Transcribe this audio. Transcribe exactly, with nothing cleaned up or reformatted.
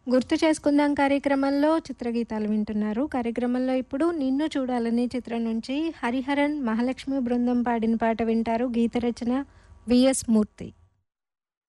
గుర్తు చేసుకుందాం కార్యక్రమంలో చిత్రగీతాలు వింటున్నారు. కార్యక్రమంలో ఇప్పుడు 'నిన్ను చూడాలని' చిత్రం నుంచి హరిహరన్, మహాలక్ష్మి బృందం పాడిన పాట వింటారు. గీత రచన విఎస్ మూర్తి.